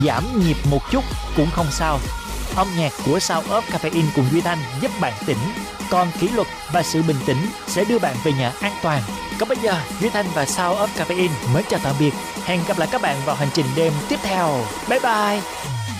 giảm nhịp một chút cũng không sao. Âm nhạc của Sound of Caffeine cùng Duy Thanh giúp bạn tỉnh, còn kỷ luật và sự bình tĩnh sẽ đưa bạn về nhà an toàn. Còn bây giờ, Duy Thanh và Sound of Caffeine mới chào tạm biệt. Hẹn gặp lại các bạn vào hành trình đêm tiếp theo. Bye bye.